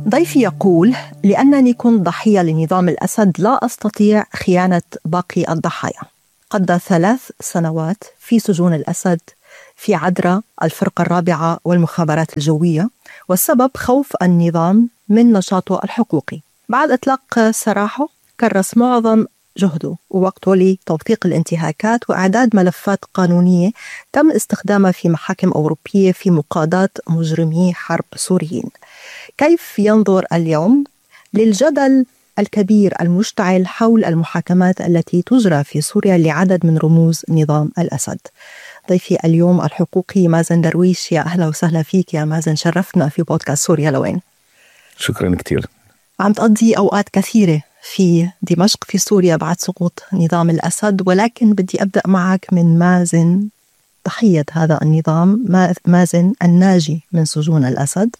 ضيفي يقول: لأنني كنت ضحية لنظام الأسد لا أستطيع خيانة باقي الضحايا. قضى 3 سنوات في سجون الأسد في عدرا، الفرقة الرابعة والمخابرات الجوية، والسبب خوف النظام من نشاطه الحقوقي. بعد إطلاق سراحه كرس معظم جهده ووقته لتوثيق الانتهاكات وإعداد ملفات قانونية تم استخدامها في محاكم أوروبية في مقاضاة مجرمي حرب سوريين. كيف ينظر اليوم للجدل الكبير المشتعل حول المحاكمات التي تجرى في سوريا لعدد من رموز نظام الأسد؟ ضيفي اليوم الحقوقي مازن درويش. يا أهلا وسهلا فيك يا مازن، شرفتنا في بودكاست سوريا لوين. شكرا كتير. عم تقضي أوقات كثيرة في دمشق في سوريا بعد سقوط نظام الأسد، ولكن بدي أبدأ معك من مازن ضحية هذا النظام، مازن الناجي من سجون الأسد.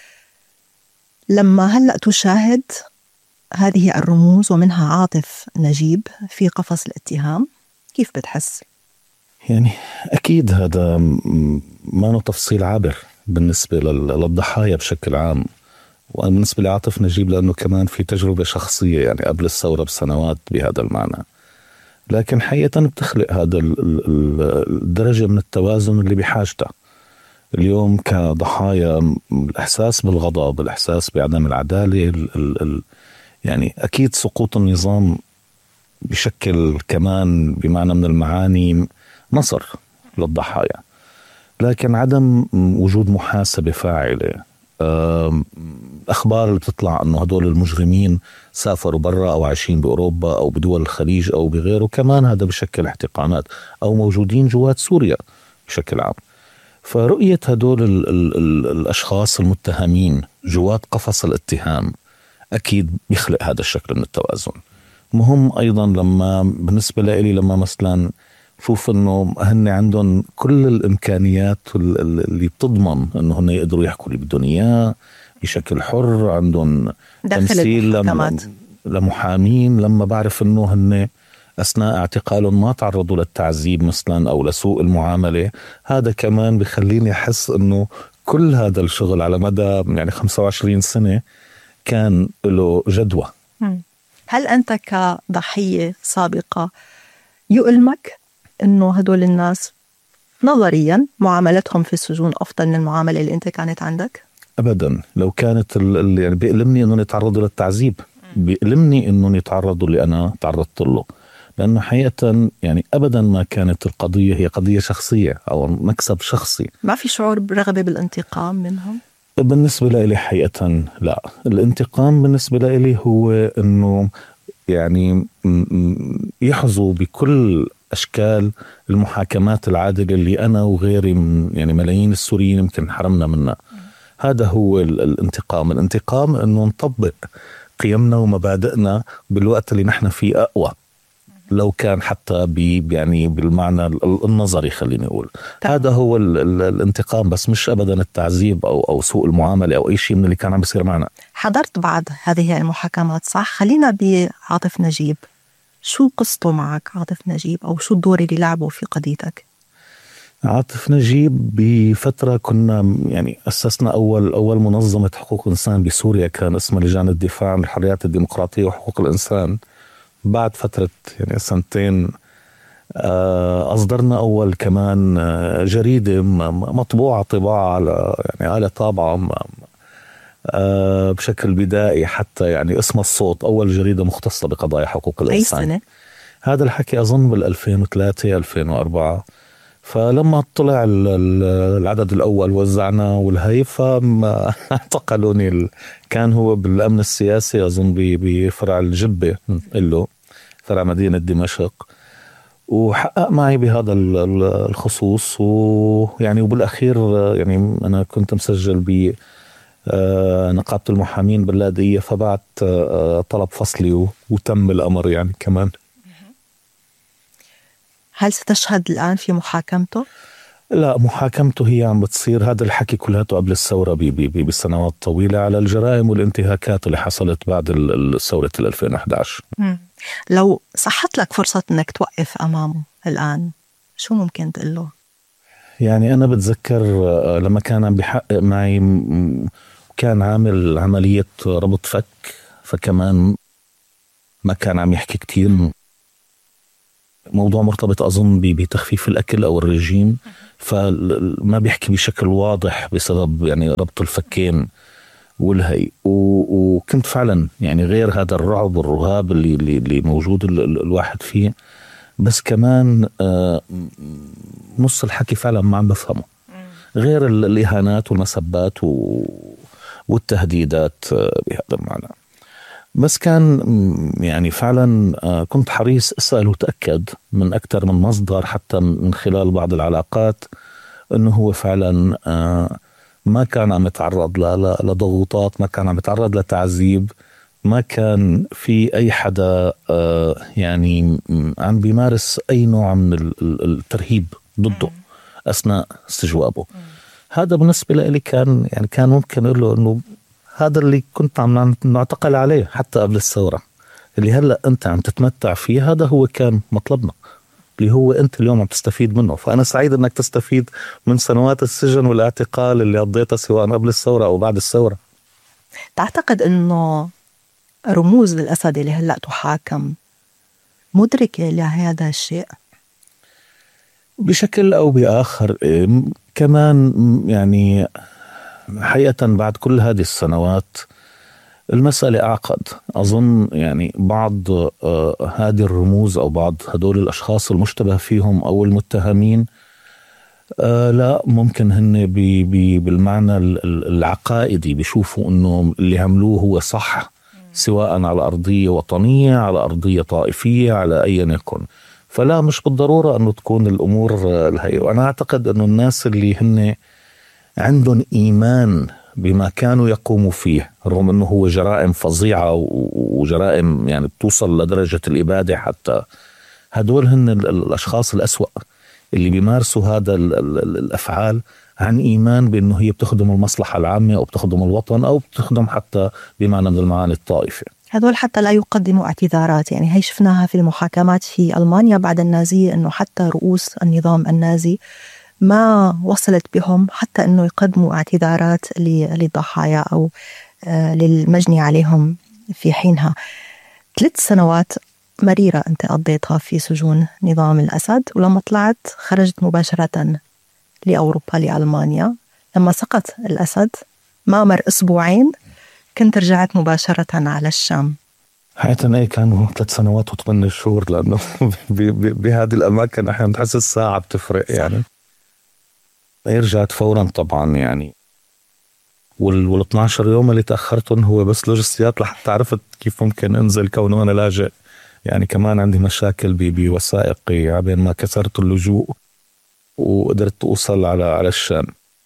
لما هلأ تشاهد هذه الرموز ومنها عاطف نجيب في قفص الاتهام، كيف بتحس؟ يعني أكيد هذا ما تفصيل عابر بالنسبة للضحايا بشكل عام، وبالنسبة لعاطف نجيب لأنه كمان في تجربة شخصية يعني قبل الثورة بسنوات بهذا المعنى. لكن حقيقة بتخلق هذا الدرجة من التوازن اللي بحاجته اليوم كضحايا. الإحساس بالغضب، الإحساس بعدم العدالة، يعني أكيد سقوط النظام بشكل كمان بمعنى من المعاني نصر للضحايا، لكن عدم وجود محاسبة فاعلة. الأخبار اللي بتطلع أنه هدول المجرمين سافروا برا أو عايشين بأوروبا أو بدول الخليج أو بغيره، كمان هذا بشكل احتقانات، أو موجودين جوات سوريا بشكل عام. فرؤية هدول الأشخاص المتهمين جوات قفص الاتهام أكيد بيخلق هذا الشكل من التوازن. مهم أيضا لما بالنسبة لي لما مثلا شوف أنه هن عندهم كل الإمكانيات اللي بتضمن أنه هن يقدروا يحكوا اللي بدهم إياه بشكل حر، عندهم تمثيل لمحامين، لما بعرف أنه هن أثناء اعتقالهم ما تعرضوا للتعذيب مثلا أو لسوء المعاملة، هذا كمان بخليني أحس أنه كل هذا الشغل على مدى يعني 25 سنة كان له جدوى. هل أنت كضحية سابقة يؤلمك أنه هدول الناس نظريا معاملتهم في السجون أفضل من المعاملة اللي أنت كانت عندك؟ أبدا. لو كانت يعني بيألمني أنهم يتعرضوا للتعذيب، بيألمني أنهم يتعرضوا اللي أنا تعرضت له، لأنه حقيقة يعني أبدا ما كانت القضية هي قضية شخصية أو مكسب شخصي. ما في شعور برغبة بالانتقام منهم؟ بالنسبة لي حقيقة لا. الانتقام بالنسبة لي هو أنه يعني يحظوا بكل أشكال المحاكمات العادلة اللي أنا وغيري من يعني ملايين السوريين يمكن حرمنا منها. هذا هو الانتقام. الانتقام أنه نطبق قيمنا ومبادئنا بالوقت اللي نحن فيه أقوى، لو كان حتى يعني بالمعنى النظري خليني أقول. هذا هو الانتقام، بس مش أبدا التعذيب أو سوء المعاملة أو أي شيء من اللي كان عم بيصير معنا. حضرت بعض هذه المحاكمات صح؟ خلينا بعاطف نجيب. شو قصته معك عاطف نجيب، أو شو الدور اللي لعبه في قضيتك؟ عاطف نجيب بفترة كنا يعني أسسنا أول منظمة حقوق الإنسان بسوريا، كان اسمها لجان الدفاع عن الحريات الديمقراطية وحقوق الإنسان. بعد فترة يعني 2 أصدرنا أول كمان جريدة مطبوعة طباعة على طابعة بشكل بدائي، حتى يعني اسم الصوت، أول جريدة مختصة بقضايا حقوق الإنسان. أي سنة؟ هذا الحكي أظن بال2003-2004. فلما طلع العدد الأول وزعنا والهي فاعتقلوني. كان هو بالأمن السياسي أظن بفرع الجبة له فرع مدينة دمشق، وحقق معي بهذا الخصوص. ويعني وبالأخير يعني أنا كنت مسجل بنقابة المحامين باللاذقية، فبعت طلب فصلي وتم الأمر يعني كمان. هل ستشهد الآن في محاكمته؟ لا، محاكمته هي عم بتصير. هذا الحكي كلهاته قبل الثورة بسنوات طويلة على الجرائم والانتهاكات اللي حصلت بعد الثورة 2011. لو صحت لك فرصة أنك توقف أمامه الآن، شو ممكن تقول له؟ يعني أنا بتذكر لما كان عم بيحقق معي كان عامل عملية ربط فك، فكمان ما كان عم يحكي كتير. موضوع مرتبط أظن بتخفيف الأكل أو الرجيم، فما بيحكي بشكل واضح بسبب يعني ربط الفكين والهي. وكنت فعلا يعني غير هذا الرعب والرهاب اللي موجود الواحد فيه، بس كمان نص الحكي فعلا ما عم بفهمه، غير الإهانات والمسبات والتهديدات بهذا المعنى. بس كان يعني فعلا كنت حريص أسأل وتأكد من أكثر من مصدر، حتى من خلال بعض العلاقات، أنه هو فعلا ما كان عم يتعرض لضغوطات، ما كان عم يتعرض لتعذيب، ما كان في أي حدا يعني عم بيمارس أي نوع من الترهيب ضده أثناء استجوابه. هذا بالنسبة لي كان يعني كان ممكن أقول له أنه هذا اللي كنت عم نعتقل عليه حتى قبل الثورة، اللي هلأ أنت عم تتمتع فيه، هذا هو كان مطلبنا، اللي هو أنت اليوم عم تستفيد منه. فأنا سعيد أنك تستفيد من سنوات السجن والاعتقال اللي قضيتها سواء قبل الثورة أو بعد الثورة. تعتقد أنه رموز الأسد اللي هلأ تحاكم مدركة لهذا الشيء؟ بشكل أو بآخر. كمان يعني حقيقة بعد كل هذه السنوات المسألة أعقد. أظن يعني بعض هذه الرموز أو بعض هدول الأشخاص المشتبه فيهم أو المتهمين لا ممكن هن بالمعنى العقائدي بيشوفوا أنه اللي عملوه هو صح، سواء على أرضية وطنية، على أرضية طائفية، على أي يكن. فلا مش بالضرورة أنه تكون الأمور الهي. وأنا أعتقد أنه الناس اللي هن عندهم إيمان بما كانوا يقوموا فيه، رغم أنه هو جرائم فظيعة وجرائم يعني بتوصل لدرجة الإبادة حتى، هدول هن الأشخاص الأسوأ اللي بيمارسوا هذا الأفعال عن إيمان بأنه هي بتخدم المصلحة العامة أو بتخدم الوطن أو بتخدم حتى بمعنى من المعاني الطائفة. هذول حتى لا يقدموا اعتذارات. يعني هي شفناها في المحاكمات في ألمانيا بعد النازية، أنه حتى رؤوس النظام النازي ما وصلت بهم حتى أنه يقدموا اعتذارات للضحايا أو للمجني عليهم في حينها. 3 سنوات مريرة أنت قضيتها في سجون نظام الأسد، ولما طلعت خرجت مباشرة لأوروبا لألمانيا. لما سقط الأسد ما مر أسبوعين كنت رجعت مباشرة على الشام. حقيقة أي كانوا 3 سنوات و8 شهور، لأنه بهذه الأماكن أحيانا تحس الساعة بتفرق يعني. رجعت فورا طبعا يعني، وال12 يوم اللي تأخرتهم هو بس لوجستيات لحتى عرفت كيف ممكن أنزل، كونه أنا لاجئ يعني. كمان عندي مشاكل بوثائقي عبين ما كسرت اللجوء وقدرت أوصل على الشام.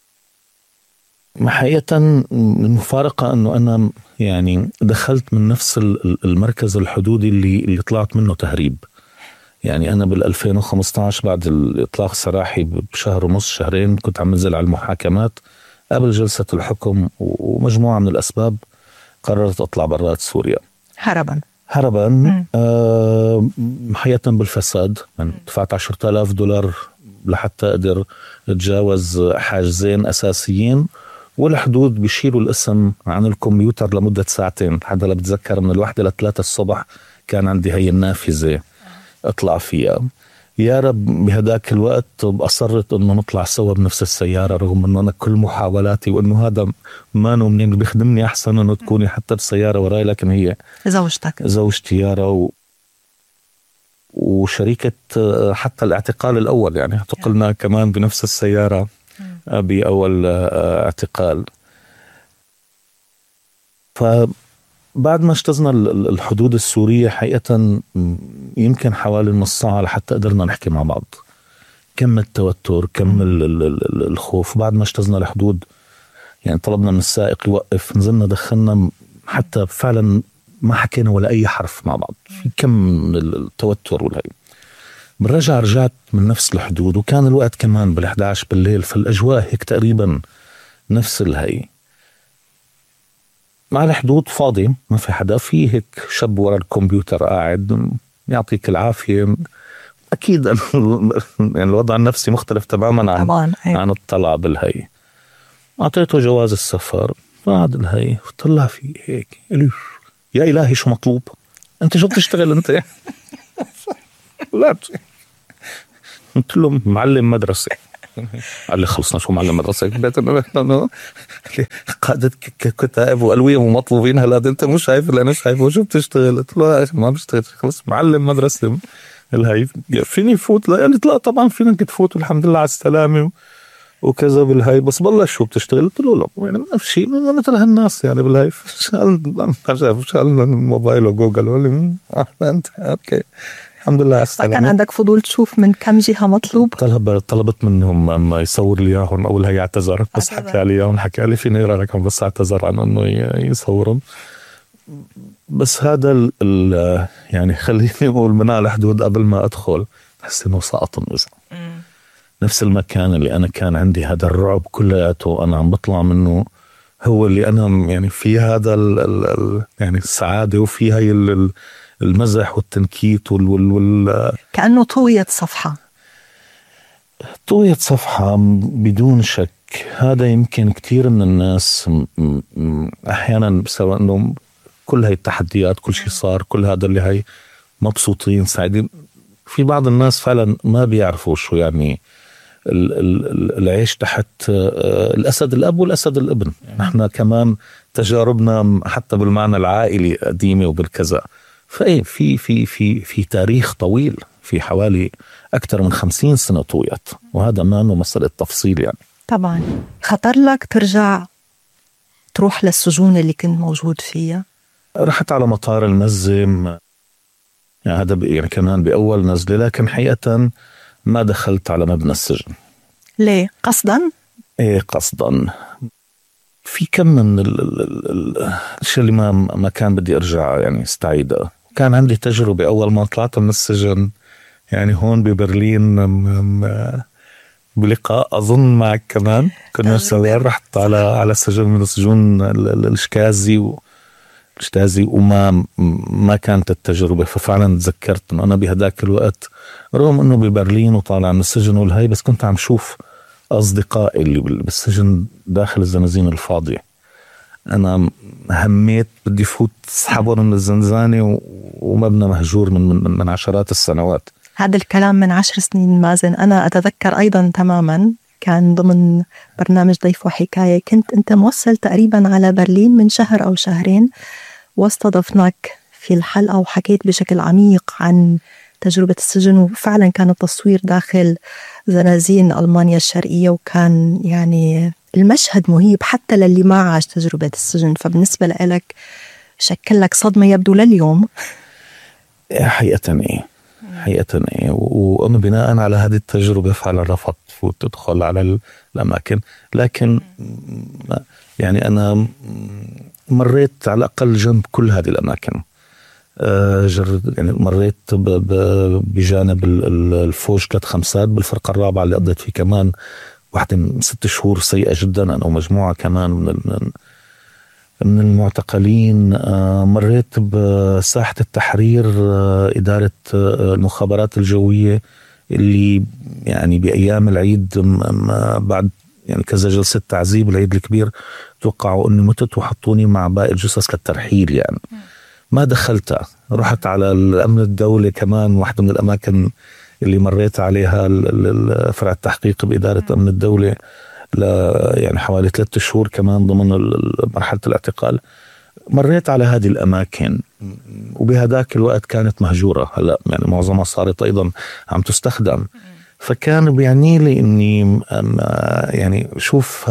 حقيقة المفارقة أنه أنا يعني دخلت من نفس المركز الحدودي اللي طلعت منه تهريب. يعني أنا بال2015 بعد الإطلاق السراحي بشهر ونص شهرين كنت عم نزل على المحاكمات قبل جلسة الحكم، ومجموعة من الأسباب قررت أطلع برات سوريا هربا. حقيقة بالفساد. يعني دفعت $10,000 لحتى أقدر أتجاوز حاجزين أساسيين، والحدود بيشيلوا الاسم عن الكمبيوتر لمدة 2 ساعة. حدا لا بتذكر من 1 ل3 الصبح كان عندي هي النافذة أطلع فيها. يا رب بهداك الوقت أصرت أنه نطلع سوا بنفس السيارة، رغم أنه أنا كل محاولاتي وأنه هذا ما منين بيخدمني أحسن أنه تكوني حتى بسيارة وراي، لكن هي زوجتي يارا وشريكة حتى الاعتقال الأول. يعني اعتقلنا كمان بنفس السيارة بأول اعتقال. فبعد ما اجتزنا الحدود السورية حقيقة يمكن حوالي نص ساعة لحتى قدرنا نحكي مع بعض. كم التوتر، كم الخوف. بعد ما اجتزنا الحدود يعني طلبنا من السائق يوقف، نزلنا دخلنا، حتى فعلا ما حكينا ولا أي حرف مع بعض، في كم من التوتر والهي. بالرجع رجعت من نفس الحدود، وكان الوقت كمان بال11 بالليل، فالأجواء هيك تقريبا نفس الهي. مع الحدود فاضي، ما في حدا، في هيك شاب ورا الكمبيوتر قاعد يعطيك العافية. أكيد يعني الوضع النفسي مختلف تماما عن الطلعة بالهي. أعطيته جواز السفر، بعد الهي طلع في هيك يا إلهي شو مطلوب أنت شو بتشتغل أنت لا قلت له معلم مدرسة. قال لي خلصنا شو معلم مدرسة قاعدة كتائب وألوية ومطلوبين هلا أنت مو شايف اللي أنا شايفه شو بتشتغل؟ قلت له ما بشتغل خلص معلم مدرسة الهي فيني فوت؟ لا قلت لا طبعا فينك تفوت والحمد لله على السلامة وكذا بالهاي بس بالله شو بتشتغل؟ قلت له لا يعني شيء مثل هالناس يعني بالهاي شغل الموبايل وجوجل ولا انت اوكي الحمد لله على السلامة. كان عندك فضول تشوف من كم جهة مطلوب؟ طلبت منهم اما يصور لي اياهم اول هي اعتذر بس حكى لي اياهم حكى لي فيني اراك بس اعتذر عن انه يصورهم بس هذا يعني خليني اقول من على حدود قبل ما ادخل حسيت انه سقط النجم. نفس المكان اللي أنا كان عندي هذا الرعب كلياته أنا عم بطلع منه هو اللي أنا يعني في هذا يعني السعادة وفي هاي المزح والتنكيت كأنه طويت صفحة بدون شك. هذا يمكن كثير من الناس أحيانا بسبب أنه كل هاي التحديات كل شيء صار كل هذا اللي هاي مبسوطين سعيدين. في بعض الناس فعلا ما بيعرفوا شو يعني العيش تحت الأسد الأب والأسد الابن. نحن كمان تجاربنا حتى بالمعنى العائلي قديمة وبالكذا فإيه في تاريخ طويل في حوالي أكثر من 50 سنة طويت وهذا ما أنه مسألة تفصيل يعني. طبعا خطر لك ترجع تروح للسجون اللي كنت موجود فيها؟ رحت على مطار المزم يعني هذا يعني كمان بأول نزلة لكن حقيقة ما دخلت على مبنى السجن. ليه؟ قصدا؟ ايه قصدا. في كم من الشيء اللي ما كان بدي ارجع يعني استعيده. كان عندي تجربة اول ما طلعت من السجن يعني هون ببرلين بلقاء اظن معك كمان كنا سوا رحت على سجن من السجون الشتازي وما كانت التجربة. ففعلا تذكرت انه انا بهداك الوقت رغم انه ببرلين وطالع من السجن والهي بس كنت عم شوف اصدقائي اللي بالسجن داخل الزنازين الفاضية. انا هميت بدي فوت اسحبهم من الزنزانة ومبنى مهجور من عشرات السنوات. هذا الكلام من 10 سنين مازن. انا اتذكر ايضا تماما كان ضمن برنامج ضيف وحكاية كنت انت موصل تقريبا على برلين من شهر او شهرين واستضفناك في الحلقة وحكيت بشكل عميق عن تجربة السجن وفعلا كان التصوير داخل زنازين ألمانيا الشرقية وكان يعني المشهد مهيب حتى للي ما عاش تجربة السجن. فبالنسبة لك شكل لك صدمة يبدو لليوم. حقيقة ايه وأنا بناء على هذه التجربة فعلا رفضت فوت تدخل على الأماكن. لكن يعني أنا مريت على الأقل جنب كل هذه الأماكن. يعني مريت بجانب الفوج 3 بالفرقة الرابعة اللي قضيت فيه كمان واحدة من 6 شهور سيئة جدا أنا ومجموعة كمان من المعتقلين. مريت بساحة التحرير إدارة المخابرات الجوية اللي يعني بأيام العيد بعد يعني كذا جلسة تعذيب العيد الكبير توقعوا أني متت وحطوني مع باقي الجثث للترحيل. يعني ما دخلتها. رحت على الأمن الدولي كمان واحدة من الأماكن اللي مريت عليها فرع التحقيق بإدارة أمن الدولة يعني حوالي 3 شهور كمان ضمن مرحلة الاعتقال. مريت على هذه الأماكن وبهذاك الوقت كانت مهجورة. هلأ يعني معظمها صارت أيضا عم تستخدم. فكان بيعني لي إني يعني شوف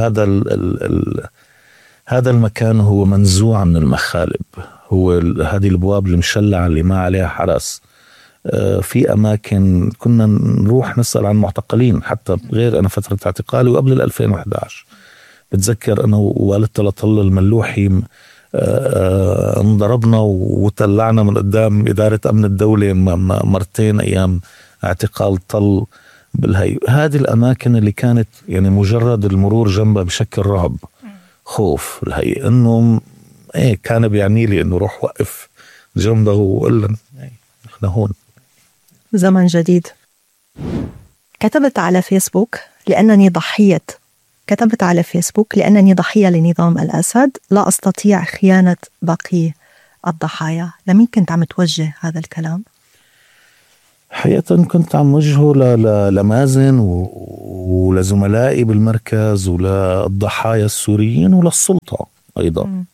هذا المكان هو منزوع من المخالب. هو هذه الابواب المشلعه اللي ما عليها حرس. في اماكن كنا نروح نسال عن معتقلين حتى غير انا فتره اعتقالي وقبل 2011 بتذكر انا ووالدتي لطل الملوحي انضربنا وطلعنا من قدام اداره امن الدوله مرتين ايام اعتقال طل بالهي. هذه الاماكن اللي كانت يعني مجرد المرور جنبها بشكل رعب خوف الهي انه ايه كان بيعني لي انه روح وقف جنبه وقال لنا احنا هون. زمن جديد. كتبت على فيسبوك لأنني ضحية كتبت على فيسبوك: لأنني ضحية لنظام الأسد لا أستطيع خيانة باقي الضحايا. لمين كنت عم توجه هذا الكلام؟ حقيقة كنت عم وجهه لمازن ولزملائي بالمركز وللضحايا السوريين وللسلطة أيضا.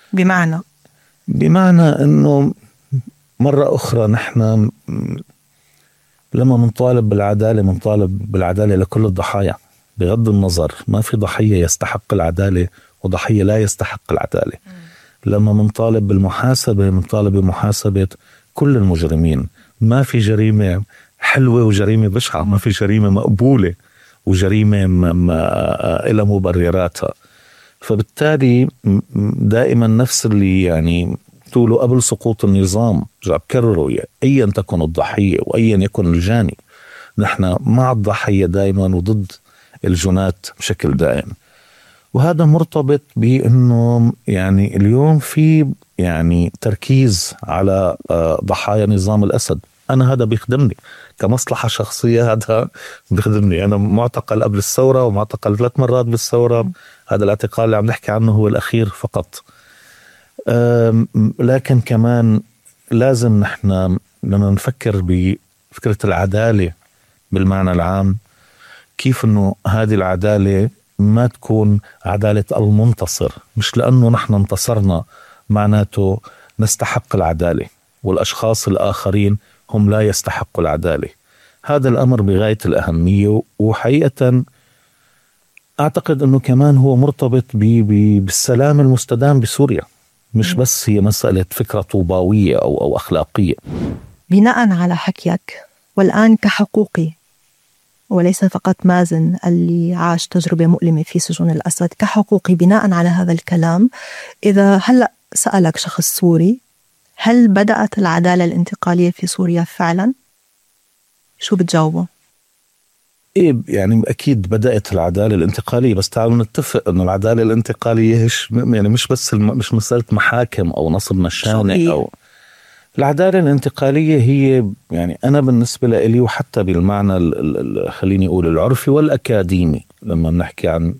بمعنى أنه مرة أخرى نحن لما منطالب بالعدالة منطالب بالعدالة لكل الضحايا بغض النظر، ما في ضحية يستحق العدالة وضحية لا يستحق العدالة. لما منطالب بالمحاسبة منطالب بمحاسبة كل المجرمين. ما في جريمة حلوة وجريمة بشعة، ما في جريمة مقبولة وجريمة إلى مبرراتها. فبالتالي دائما نفس اللي يعني تقولوا قبل سقوط النظام جاب كرروا أيا تكن الضحية وأيا يكن الجاني، نحن مع الضحية دائما وضد الجنات بشكل دائم. وهذا مرتبط بأنه يعني اليوم في يعني تركيز على ضحايا نظام الأسد. أنا هذا بيخدمني كمصلحة شخصية، هذا بيخدمني. أنا معتقل قبل الثورة ومعتقل 3 مرات بالثورة. هذا الاعتقال اللي عم نحكي عنه هو الأخير فقط. لكن كمان لازم نحن لما نفكر بفكرة العدالة بالمعنى العام، كيف أنه هذه العدالة ما تكون عدالة المنتصر. مش لأنه نحن انتصرنا معناته نستحق العدالة والأشخاص الآخرين هم لا يستحقوا العدالة. هذا الأمر بغاية الأهمية. وحقيقة أعتقد أنه كمان هو مرتبط بالسلام المستدام بسوريا، مش بس هي مسألة فكرة طوباوية أو أخلاقية. بناء على حكيك والآن كحقوقي، وليس فقط مازن اللي عاش تجربة مؤلمة في سجون الأسد، كحقوقي بناء على هذا الكلام، إذا هلأ سألك شخص سوري هل بدأت العدالة الانتقالية في سوريا فعلا؟ شو بتجاوبه؟ إيه يعني أكيد بدأت العدالة الانتقالية، بس تعالوا نتفق أن العدالة الانتقالية يعني مش بس مش مسألة محاكم أو نصب مشانق أو العدالة الانتقالية هي يعني أنا بالنسبة لي وحتى بالمعنى خليني أقول العرفي والأكاديمي لما نحكي عن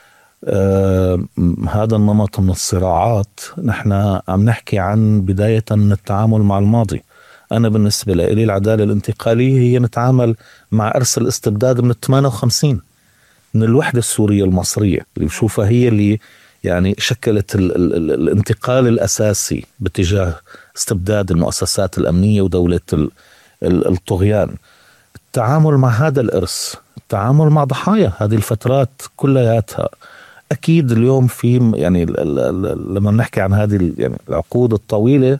هذا النمط من الصراعات، نحن عم نحكي عن بداية من التعامل مع الماضي. أنا بالنسبة لي العدالة الانتقالية هي نتعامل مع أرث الاستبداد من 58 من الوحدة السورية المصرية اللي بشوفها هي اللي يعني شكلت الانتقال الأساسي باتجاه استبداد المؤسسات الأمنية ودولة الطغيان. التعامل مع هذا الإرث، التعامل مع ضحايا هذه الفترات كلياتها. أكيد اليوم في يعني لما نحكي عن هذه يعني العقود الطويلة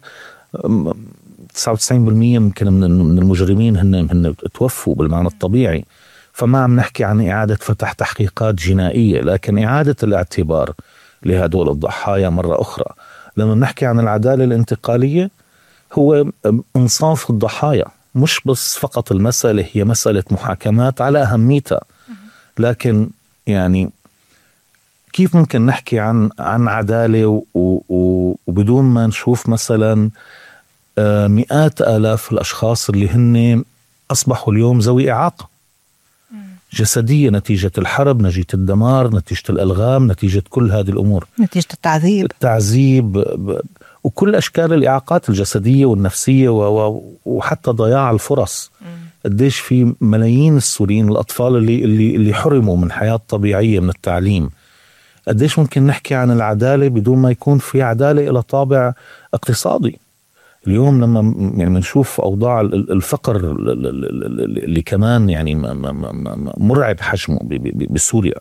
99% يمكن من المجرمين هن توفوا بالمعنى الطبيعي. فما عم نحكي عن إعادة فتح تحقيقات جنائية، لكن إعادة الاعتبار لهدول الضحايا مرة أخرى. لما نحكي عن العدالة الانتقالية هو إنصاف الضحايا، مش بس فقط المسألة هي مسألة محاكمات على أهميتها، لكن يعني كيف ممكن نحكي عن عدالة وبدون ما نشوف مثلا مئات آلاف الأشخاص اللي هن أصبحوا اليوم ذوي إعاقة جسدية نتيجة الحرب، نتيجة الدمار، نتيجة الألغام، نتيجة كل هذه الأمور، نتيجة التعذيب وكل أشكال الإعاقات الجسدية والنفسية وحتى ضياع الفرص. قديش في ملايين السوريين الأطفال اللي حرموا من حياة طبيعية، من التعليم. قديش ممكن نحكي عن العدالة بدون ما يكون في عدالة إلى طابع اقتصادي. اليوم لما يعني نشوف أوضاع الفقر اللي كمان يعني مرعب حجمه بسوريا،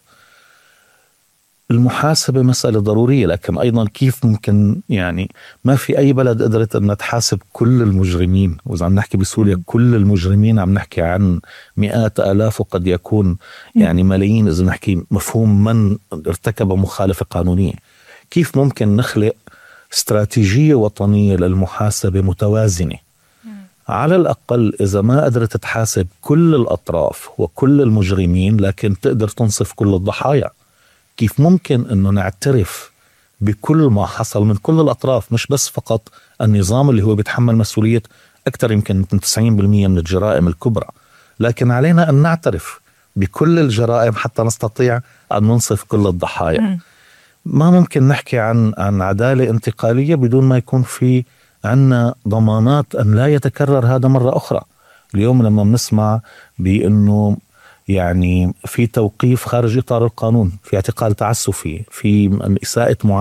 المحاسبة مسألة ضرورية، لكن أيضا كيف ممكن يعني ما في أي بلد قدرت أن تحاسب كل المجرمين. وإذا عم نحكي بسوريا كل المجرمين عم نحكي عن مئات آلاف وقد يكون يعني ملايين إذا نحكي مفهوم من ارتكب مخالفة قانونية. كيف ممكن نخلق استراتيجية وطنية للمحاسبة متوازنة؟ على الأقل إذا ما قدرت تحاسب كل الأطراف وكل المجرمين لكن تقدر تنصف كل الضحايا. كيف ممكن أنه نعترف بكل ما حصل من كل الأطراف، مش بس فقط النظام اللي هو بيتحمل مسؤولية أكثر يمكن من 90% من الجرائم الكبرى، لكن علينا أن نعترف بكل الجرائم حتى نستطيع أن ننصف كل الضحايا. ما ممكن نحكي عن عدالة انتقالية بدون ما يكون في عنا ضمانات أن لا يتكرر هذا مرة أخرى. اليوم لما بنسمع بأنه يعني في توقيف خارج إطار القانون، في اعتقال تعسفي، في إساءة